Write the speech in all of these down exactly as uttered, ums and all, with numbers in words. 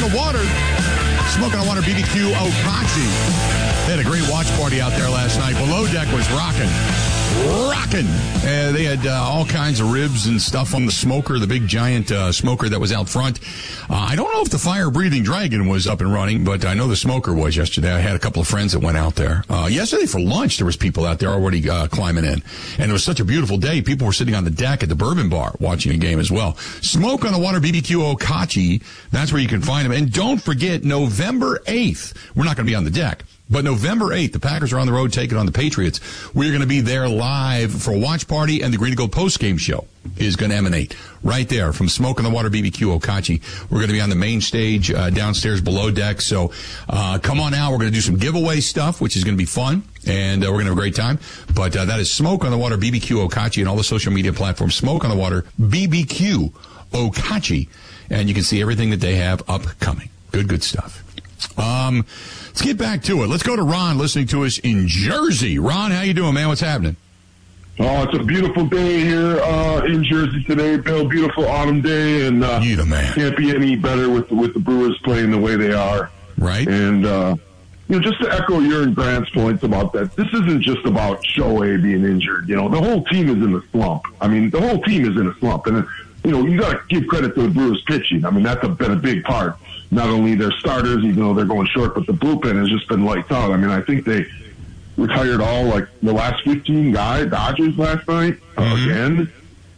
the Water. Smoke on the Water B B Q Okachi. They had a great watch party out there last night. Below Deck was rocking. Rocking. Uh, they had uh, all kinds of ribs and stuff on the smoker, the big giant uh, smoker that was out front. Uh, I don't know if the fire-breathing dragon was up and running, but I know the smoker was yesterday. I had a couple of friends that went out there. Uh, yesterday for lunch, there was people out there already uh, climbing in. And it was such a beautiful day. People were sitting on the deck at the Bourbon Bar watching a game as well. Smoke on the Water B B Q Okachi. That's where you can find them. And don't forget, November eighth, we're not going to be on the deck. But November eighth, the Packers are on the road taking on the Patriots. We're going to be there live for a watch party, and the Green and Gold postgame show is going to emanate right there from Smoke on the Water B B Q Okachi. We're going to be on the main stage uh, downstairs below deck. So uh, come on out. We're going to do some giveaway stuff, which is going to be fun, and uh, we're going to have a great time. But uh, that is Smoke on the Water B B Q Okachi and all the social media platforms. Smoke on the Water B B Q Okachi, and you can see everything that they have upcoming. Good, good stuff. Um, let's get back to it. Let's go to Ron listening to us in Jersey. Ron, how you doing, man? What's happening? Oh, it's a beautiful day here uh, in Jersey today, Bill. Beautiful autumn day, and uh, you the man. Can't be any better with with the Brewers playing the way they are. Right. And uh, you know, just to echo your and Grant's points about that, this isn't just about Shohei being injured. You know, the whole team is in a slump. I mean, the whole team is in a slump, and you know, you got to give credit to the Brewers pitching. I mean, that's a, been a big part. Not only their starters, even though they're going short, but the bullpen has just been lights out. I mean, I think they retired all, like, the last fifteen guys, Dodgers last night, uh, mm-hmm. again.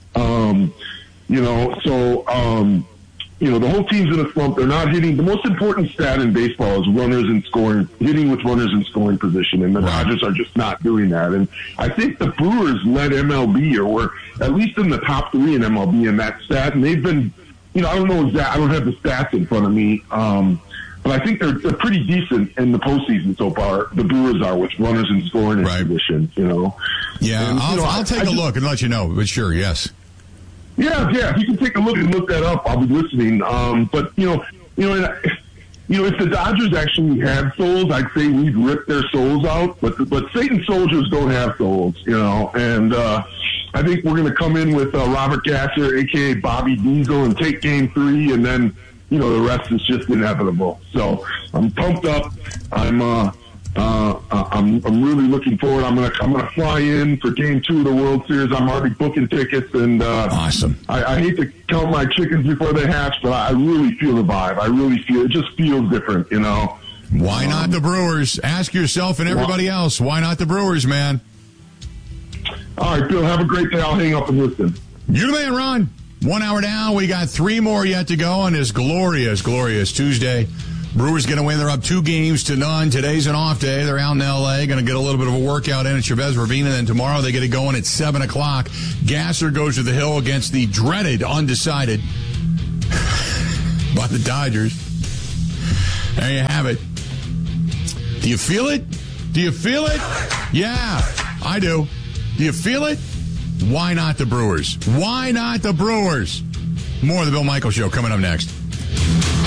Um, you know, so, um, you know, the whole team's in a slump. They're not hitting. The most important stat in baseball is runners in scoring, hitting with runners in scoring position, and the right. Dodgers are just not doing that. And I think the Brewers led M L B, or were at least in the top three in M L B in that stat, and they've been, you know, I don't know exactly, I don't have the stats in front of me, um, but I think they're, they're pretty decent in the postseason so far. The Brewers are with runners in scoring right. position, you know. Yeah, and, I'll, you know, I'll take I, a I look just, and let you know, but sure, yes. Yeah, yeah, you can take a look and look that up. I'll be listening. Um, but, you know, you know, you know, if the Dodgers actually had souls, I'd say we'd rip their souls out. But but Satan soldiers don't have souls, you know. And uh, I think we're going to come in with uh, Robert Gasser, a k a. Bobby Diesel, and take game three, and then, you know, the rest is just inevitable. So I'm pumped up. I'm uh, uh, I'm I'm really looking forward. I'm gonna I'm gonna fly in for game two of the World Series. I'm already booking tickets, and uh, awesome. I, I hate to count my chickens before they hatch, but I really feel the vibe. I really feel it. Just feels different, you know. Why um, not the Brewers? Ask yourself and everybody well, else. Why not the Brewers, man? All right, Bill. Have a great day. I'll hang up and listen. You the man, Ron. One hour down. We got three more yet to go on this glorious, glorious Tuesday. Brewers going to win. They're up two games to none. Today's an off day. They're out in L A. Going to get a little bit of a workout in at Chavez Ravine. And then tomorrow they get it going at seven o'clock. Gasser goes to the Hill against the dreaded undecided by the Dodgers. There you have it. Do you feel it? Do you feel it? Yeah, I do. Do you feel it? Why not the Brewers? Why not the Brewers? More of the Bill Michaels Show coming up next.